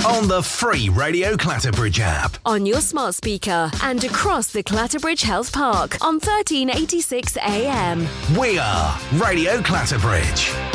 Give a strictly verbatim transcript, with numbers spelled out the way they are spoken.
on the free Radio Clatterbridge app. On your smart speaker and across the Clatterbridge Health Park on thirteen eighty-six A M. We are Radio Clatterbridge.